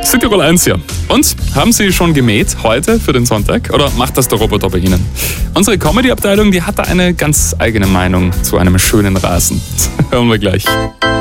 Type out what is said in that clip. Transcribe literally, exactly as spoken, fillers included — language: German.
Südtirol eins hier. Und haben Sie schon gemäht heute für den Sonntag? Oder macht das der Roboter bei Ihnen? Unsere Comedy-Abteilung, die hat da eine ganz eigene Meinung zu einem schönen Rasen. Hören wir gleich.